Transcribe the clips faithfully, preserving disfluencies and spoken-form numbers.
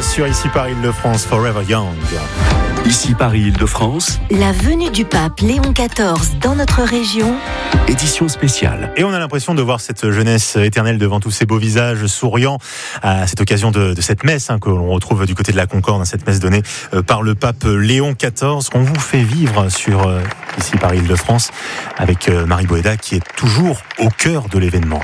sur Ici Paris Île-de-France, Forever Young. Ici Paris Île-de-France. La venue du pape Léon quatorze dans notre région. Édition spéciale. Et on a l'impression de voir cette jeunesse éternelle devant tous ces beaux visages souriants à cette occasion de, de cette messe hein, que l'on retrouve du côté de la Concorde, hein, cette messe donnée euh, par le pape Léon quatorze qu'on vous fait vivre sur euh, Ici Paris Île-de-France avec euh, Marie Boéda qui est toujours au cœur de l'événement.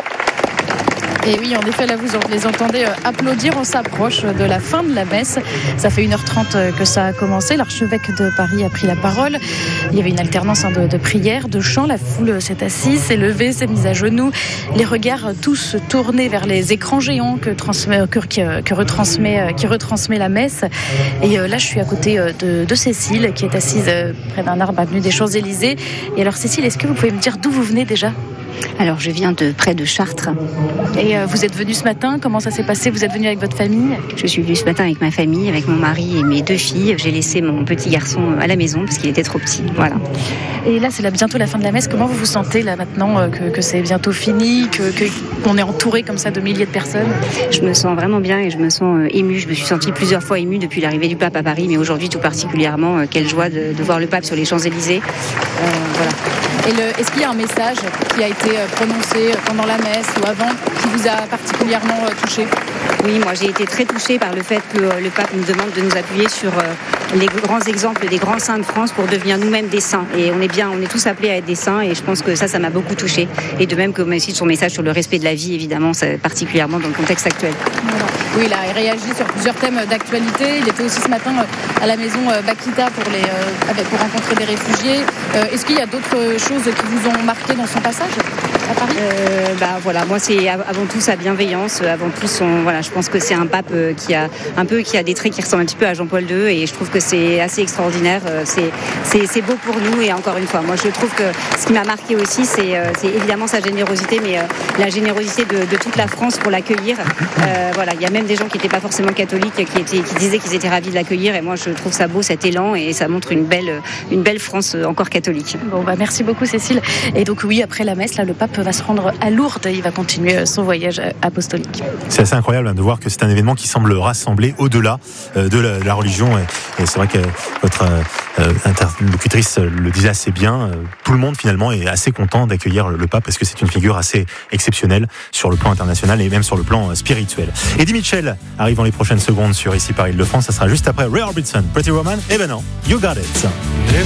Et oui, en effet, là, vous les entendez applaudir. On s'approche de la fin de la messe. Ça fait une heure trente que ça a commencé. L'archevêque de Paris a pris la parole. Il y avait une alternance de, de prières, de chants. La foule s'est assise, s'est levée, s'est mise à genoux. Les regards tous tournés vers les écrans géants que, transmet, que, que, que retransmet, qui retransmet la messe. Et là, je suis à côté de, de Cécile, qui est assise près d'un arbre avenue des Champs-Élysées. Et alors, Cécile, est-ce que vous pouvez me dire d'où vous venez déjà ? Alors, je viens de près de Chartres. Et euh, vous êtes venue ce matin, comment ça s'est passé ? Vous êtes venue avec votre famille ? Je suis venue ce matin avec ma famille, avec mon mari et mes deux filles. J'ai laissé mon petit garçon à la maison parce qu'il était trop petit. Voilà. Et là, c'est là bientôt la fin de la messe. Comment vous vous sentez là maintenant euh, que, que c'est bientôt fini, que, que, qu'on est entouré comme ça de milliers de personnes ? Je me sens vraiment bien et je me sens euh, émue. Je me suis sentie plusieurs fois émue depuis l'arrivée du pape à Paris, mais aujourd'hui tout particulièrement. Euh, quelle joie de, de voir le pape sur les Champs-Élysées. Euh, voilà. Et le, est-ce qu'il y a un message qui a été prononcé pendant la messe ou avant qui vous a particulièrement touché ? Oui, moi j'ai été très touchée par le fait que le pape nous demande de nous appuyer sur les grands exemples des grands saints de France pour devenir nous-mêmes des saints. Et on est bien, on est tous appelés à être des saints et je pense que ça, ça m'a beaucoup touchée. Et de même que aussi son message sur le respect de la vie, évidemment, particulièrement dans le contexte actuel. Voilà. Oui, il a réagi sur plusieurs thèmes d'actualité. Il était aussi ce matin à la maison Bakita pour, les, pour rencontrer des réfugiés. Est-ce qu'il y a d'autres choses qui vous ont marqué dans son passage à Paris ? euh, bah, voilà, moi c'est avant tout sa bienveillance. Avant tout son, voilà, je pense que c'est un pape qui a un peu qui a des traits qui ressemblent un petit peu à Jean-Paul deux et je trouve que c'est assez extraordinaire. C'est, c'est, c'est beau pour nous et encore une fois, moi je trouve que ce qui m'a marqué aussi, c'est, c'est évidemment sa générosité, mais la générosité de, de toute la France pour l'accueillir. Euh, voilà, il y a même des gens qui n'étaient pas forcément catholiques qui, étaient, qui disaient qu'ils étaient ravis de l'accueillir et moi je trouve ça beau cet élan et ça montre une belle, une belle France encore catholique. Bon bah merci beaucoup Cécile. Et donc oui, après la messe, là le pape va se rendre à Lourdes, il va continuer son voyage apostolique. C'est assez incroyable hein, de voir que c'est un événement qui semble rassembler au-delà euh, de, la, de la religion et, et c'est vrai que votre euh, interlocutrice le disait assez bien, euh, tout le monde finalement est assez content d'accueillir le, le pape parce que c'est une figure assez exceptionnelle sur le plan international et même sur le plan euh, spirituel. Eddie Mitchell arrive dans les prochaines secondes sur Ici Paris Île-de-France, ça sera juste après Ray Orbison, Pretty Woman, et ben non, You Got It.